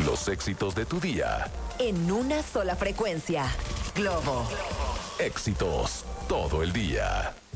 Los éxitos de tu día. En una sola frecuencia. Globo. Éxitos todo el día.